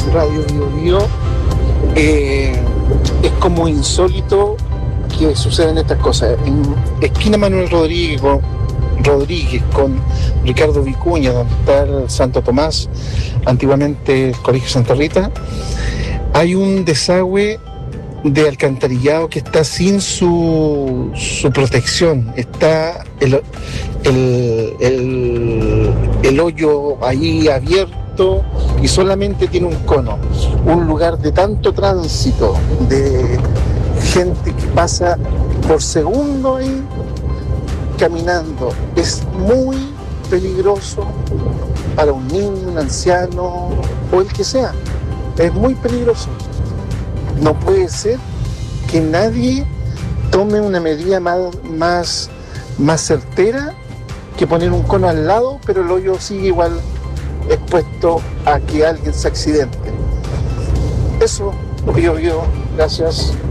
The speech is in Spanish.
Radio Bio Bio. Es como insólito que sucedan estas cosas. En esquina Manuel Rodríguez con Ricardo Vicuña, donde está el Santo Tomás, antiguamente el Colegio Santa Rita, hay un desagüe de alcantarillado que está sin su protección. Está el hoyo ahí abierto y solamente tiene un cono. Un lugar de tanto tránsito, de gente que pasa por segundo ahí caminando. Es muy peligroso para un niño, un anciano o el que sea. Es muy peligroso. No puede ser que nadie tome una medida más certera que poner un cono al lado, pero el hoyo sigue igual expuesto a que alguien se accidente. Eso, yo, gracias.